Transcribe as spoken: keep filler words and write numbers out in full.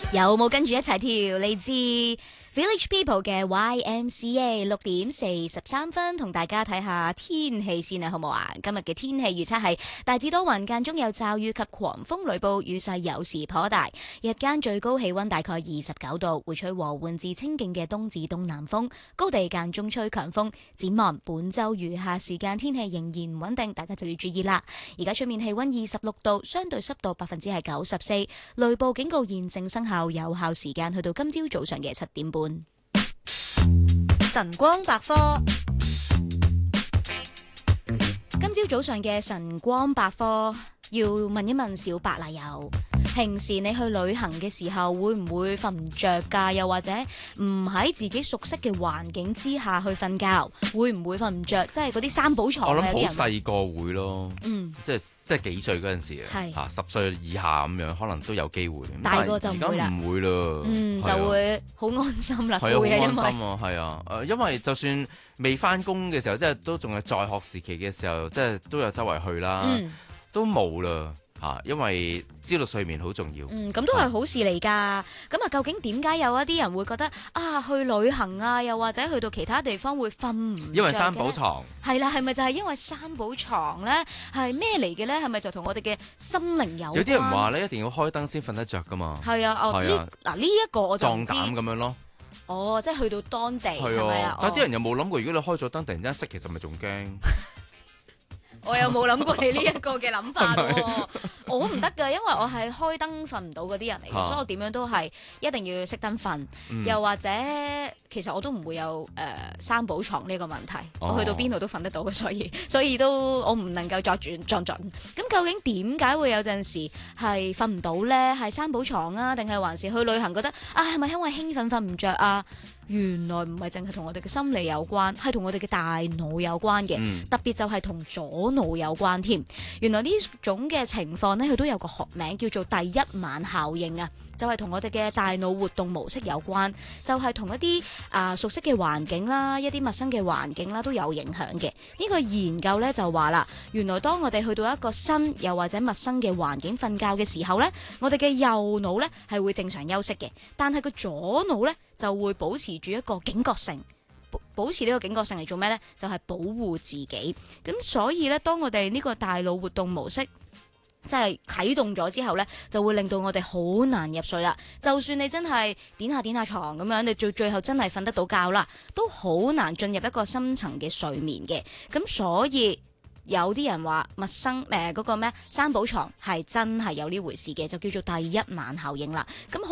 有冇跟住一齊跳？嚟自 Village People 嘅 Y M C A， 六點四十三分，同大家睇下天氣先啊，好唔好啊？今日嘅天氣預測係大致多雲，間中有驟雨及狂風雷暴，雨勢有時頗大。日間最高氣溫大概二十九度，會吹和緩至清勁嘅東至東南風，高地間中吹強風。展望本週餘下時間天氣仍然唔穩定，大家就要注意啦。而家出面氣溫二十六度，相對濕度百分之係九十四，雷暴警告現正生效，有效時間去到今朝早上嘅七點半。 晨光百科， 今朝早上嘅晨光百科要問一問小白啦，有平時你去旅行嘅時候會唔會瞓唔着㗎？又或者唔喺自己熟悉嘅環境之下去瞓覺，會唔會瞓唔着？即係嗰啲三寶床我咧， 諗好細個會咯， 嗯， 即係即係幾歲嗰陣時係啊，嚇十歲以下咁樣，可能都有機會。 大個就唔會啦， 而家唔會啦， 嗯， 係啊就會好安心啦， 係啊，好會啊，因為安心啊，係啊，誒，因為就算未翻工嘅時候，即係都仲係在學時期嘅時候，即係都有周圍去啦， 嗯都冇啦嚇，因為知道睡眠好重要。 嗯，咁都係好事嚟㗎。咁啊，究竟點解有一啲人會覺得啊，去旅行啊，又或者去到其他地方會瞓唔着嘅呢？ 因為三寶床係啦，係咪就係因為三寶床咧？係咩嚟嘅咧？係咪就同我哋嘅心靈有關？ 有啲人話咧，一定要開燈先瞓得着㗎嘛， 係啊，哦， 係啊呢嗱呢一個我就唔壯知。 膽咁樣咯。 哦，即係去到當地係係咪啊？ 啊，但係啲哦人有冇諗過，如果你開咗燈，突然間熄，其實咪仲驚？ 我又冇諗過你呢一個嘅諗法喎，我唔得㗎，因為我係開燈瞓唔到嗰啲人嚟嘅， 啊所以我點樣都係一定要熄燈瞓， 嗯又或者其實我都唔會有誒、呃、三寶床呢個問題， 哦我去到邊度都瞓得到嘅，所以所以都我唔能夠作轉撞準。咁究竟點解會有陣時係瞓唔到呢？係三寶床啊，定係還是去旅行覺得啊係咪因為興奮瞓唔着啊？原來唔係淨係同我哋嘅心理有關，係同我哋嘅大腦有關嘅， 嗯特別就係同左腦有關添。原來呢種嘅情況呢，佢都有個學名叫做第一晚效應啊，就係、是、同我哋嘅大腦活動模式有關，就係、是、同一啲啊、呃、熟悉嘅環境啦，一啲陌生嘅環境啦都有影響嘅。呢、這個研究呢，就話啦，原來當我哋去到一個新又或者陌生嘅環境瞓覺嘅時候呢，我哋嘅右腦呢係會正常休息嘅，但係個左腦呢，就會保持住一個警覺性，保保持呢個警覺性嚟做咩呢？就係、是、保護自己。咁所以呢，當我哋呢個大腦活動模式即係啟動咗之後呢，就會令到我哋好難入睡啦。就算你真係點下點下床咁樣，你最最後真係瞓得到覺啦，都好難進入一個深層嘅睡眠嘅。咁所以有啲人話陌生誒嗰、呃嗰個咩三寶床係真係有呢回事嘅，就叫做第一晚效應啦。咁